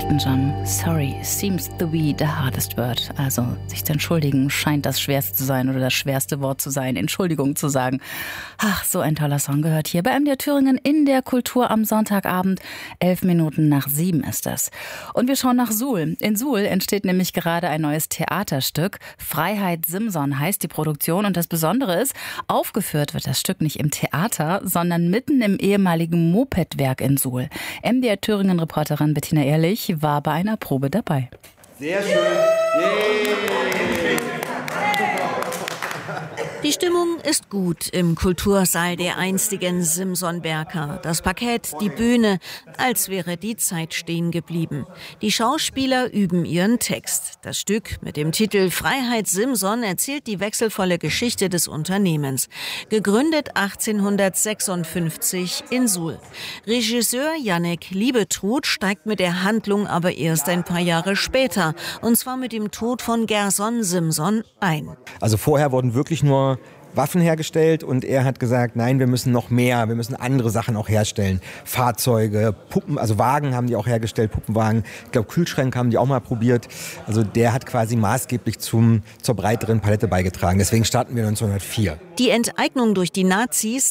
Elton John. Sorry seems to be the hardest word. Also, sich zu entschuldigen scheint das Schwerste zu sein oder das schwerste Wort zu sein, Entschuldigung zu sagen. Ach, so ein toller Song gehört hier bei MDR Thüringen in der Kultur am Sonntagabend. 7:11 ist das. Und wir schauen nach Suhl. In Suhl entsteht nämlich gerade ein neues Theaterstück. Freiheit Simson heißt die Produktion. Und das Besondere ist, aufgeführt wird das Stück nicht im Theater, sondern mitten im ehemaligen Mopedwerk in Suhl. MDR Thüringen-Reporterin Bettina Ehrlich war bei einer Probe dabei. Sehr schön. Yay. Die Stimmung ist gut im Kultursaal der einstigen Simson-Werker. Das Parkett, die Bühne, als wäre die Zeit stehen geblieben. Die Schauspieler üben ihren Text. Das Stück mit dem Titel Freiheit Simson erzählt die wechselvolle Geschichte des Unternehmens. Gegründet 1856 in Suhl. Regisseur Jannik Liebetrud steigt mit der Handlung aber erst ein paar Jahre später. Und zwar mit dem Tod von Gerson Simson ein. Also vorher wurden wirklich nur Waffen hergestellt und er hat gesagt, nein, wir müssen noch mehr, wir müssen andere Sachen auch herstellen. Fahrzeuge, Puppen, also Wagen haben die auch hergestellt, Puppenwagen. Ich glaube, Kühlschränke haben die auch mal probiert. Also der hat quasi maßgeblich zur breiteren Palette beigetragen. Deswegen starten wir 1904. Die Enteignung durch die Nazis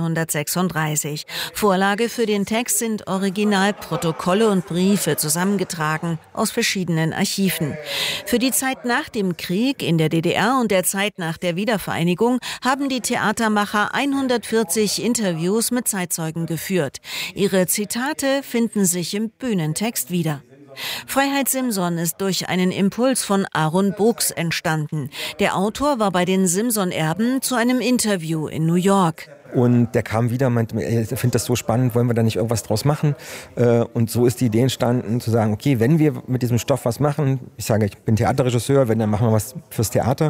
1936. Vorlage für den Text sind Originalprotokolle und Briefe zusammengetragen aus verschiedenen Archiven. Für die Zeit nach dem Krieg in der DDR und der Zeit nach der Wiedervereinigung haben die Theatermacher 140 Interviews mit Zeitzeugen geführt. Ihre Zitate finden sich im Bühnentext wieder. Freiheit Simson ist durch einen Impuls von Aaron Brooks entstanden. Der Autor war bei den Simson-Erben zu einem Interview in New York. Und der kam wieder, meinte, ich finde das so spannend, wollen wir da nicht irgendwas draus machen? Und so ist die Idee entstanden, zu sagen, okay, wenn wir mit diesem Stoff was machen, ich sage, ich bin Theaterregisseur, wenn, dann machen wir was fürs Theater.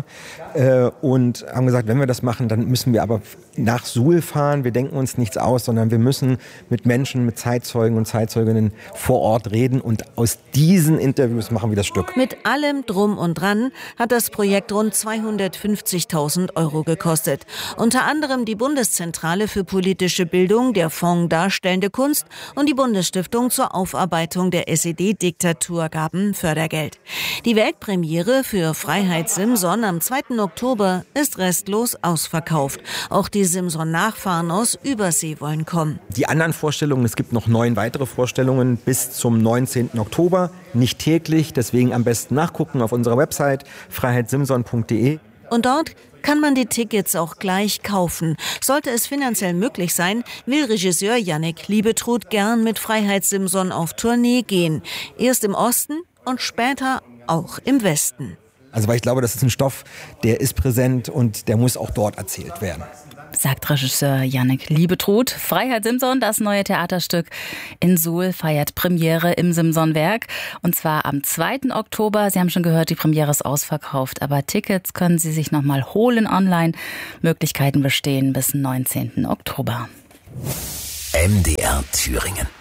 Und haben gesagt, wenn wir das machen, dann müssen wir aber nach Suhl fahren, wir denken uns nichts aus, sondern wir müssen mit Menschen, mit Zeitzeugen und Zeitzeuginnen vor Ort reden und aus diesen Interviews machen wir das Stück. Mit allem Drum und Dran hat das Projekt rund 250.000 € gekostet. Unter anderem die Bundeszentrale für politische Bildung, der Fonds Darstellende Kunst und die Bundesstiftung zur Aufarbeitung der SED-Diktatur gaben Fördergeld. Die Weltpremiere für Freiheit Simson am 2. Oktober ist restlos ausverkauft. Auch die Simson-Nachfahren aus Übersee wollen kommen. Die anderen Vorstellungen, es gibt noch 9 weitere Vorstellungen bis zum 19. Oktober, nicht täglich, deswegen am besten nachgucken auf unserer Website freiheitsimson.de. Und dort kann man die Tickets auch gleich kaufen. Sollte es finanziell möglich sein, will Regisseur Jannik Liebetrud gern mit Freiheit Simson auf Tournee gehen. Erst im Osten und später auch im Westen. Also weil ich glaube, das ist ein Stoff, der ist präsent und der muss auch dort erzählt werden. Sagt Regisseur Jannik Liebetrud. Freiheit Simson, das neue Theaterstück in Suhl, feiert Premiere im Simson-Werk. Und zwar am 2. Oktober. Sie haben schon gehört, die Premiere ist ausverkauft. Aber Tickets können Sie sich nochmal holen online. Möglichkeiten bestehen bis 19. Oktober. MDR Thüringen.